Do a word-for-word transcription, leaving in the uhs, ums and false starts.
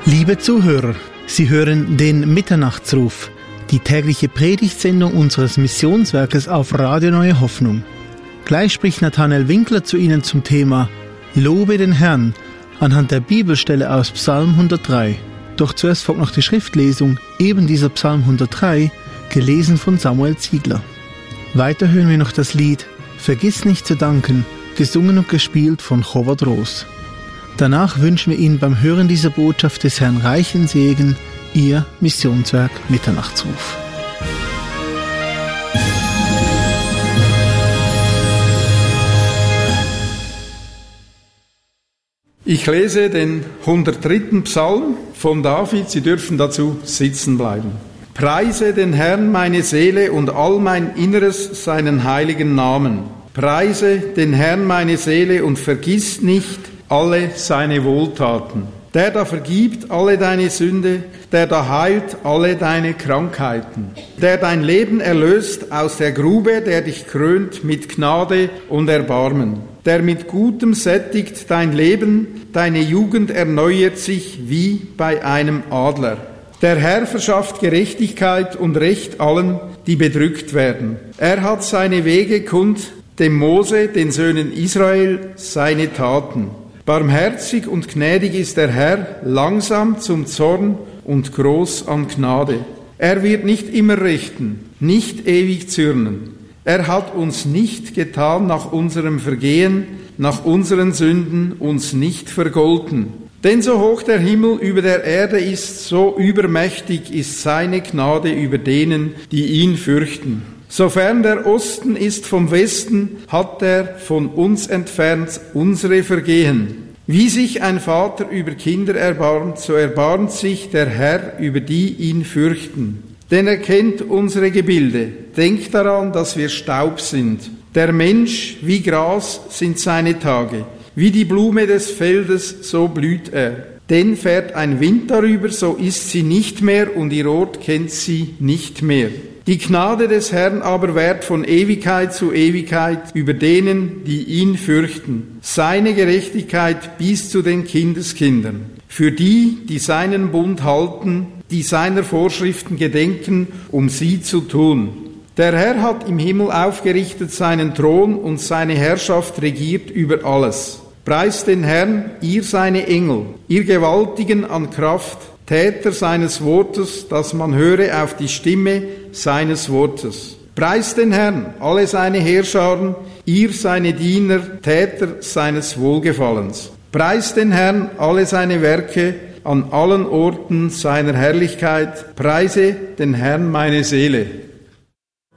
Liebe Zuhörer, Sie hören den Mitternachtsruf, die tägliche Predigtsendung unseres Missionswerkes auf Radio Neue Hoffnung. Gleich spricht Nathanael Winkler zu Ihnen zum Thema Lobe den Herrn anhand der Bibelstelle aus Psalm hundertdrei. Doch zuerst folgt noch die Schriftlesung, eben dieser Psalm hundertdrei, gelesen von Samuel Ziegler. Weiter hören wir noch das Lied Vergiss nicht zu danken, gesungen und gespielt von Chovard Roos. Danach wünschen wir Ihnen beim Hören dieser Botschaft des Herrn reichen Segen, Ihr Missionswerk Mitternachtsruf. Ich lese den hundertdritten Psalm von David. Sie dürfen dazu sitzen bleiben. Preise den Herrn meine Seele und all mein Inneres seinen heiligen Namen. Preise den Herrn meine Seele und vergiss nicht alle seine Wohltaten. Der da vergibt alle deine Sünde, der da heilt alle deine Krankheiten. Der dein Leben erlöst aus der Grube, der dich krönt mit Gnade und Erbarmen. Der mit Gutem sättigt dein Leben, deine Jugend erneuert sich wie bei einem Adler. Der Herr verschafft Gerechtigkeit und Recht allen, die bedrückt werden. Er hat seine Wege kund, dem Mose, den Söhnen Israel, seine Taten. Barmherzig und gnädig ist der Herr, langsam zum Zorn und groß an Gnade. Er wird nicht immer richten, nicht ewig zürnen. Er hat uns nicht getan nach unserem Vergehen, nach unseren Sünden uns nicht vergolten. Denn so hoch der Himmel über der Erde ist, so übermächtig ist seine Gnade über denen, die ihn fürchten. Sofern der Osten ist vom Westen, hat er von uns entfernt unsere Vergehen. Wie sich ein Vater über Kinder erbarmt, so erbarmt sich der Herr über die ihn fürchten. Denn er kennt unsere Gebilde. Denkt daran, dass wir Staub sind. Der Mensch wie Gras sind seine Tage. Wie die Blume des Feldes, so blüht er. Denn fährt ein Wind darüber, so ist sie nicht mehr und ihr Ort kennt sie nicht mehr. Die Gnade des Herrn aber währt von Ewigkeit zu Ewigkeit über denen, die ihn fürchten. Seine Gerechtigkeit bis zu den Kindeskindern. Für die, die seinen Bund halten, die seiner Vorschriften gedenken, um sie zu tun. Der Herr hat im Himmel aufgerichtet seinen Thron und seine Herrschaft regiert über alles. Preist den Herrn, ihr seine Engel, ihr Gewaltigen an Kraft, Täter seines Wortes, dass man höre auf die Stimme seines Wortes. Preist den Herrn, alle seine Heerscharen, ihr seine Diener, Täter seines Wohlgefallens. Preist den Herrn, alle seine Werke, an allen Orten seiner Herrlichkeit. Preise den Herrn meine Seele.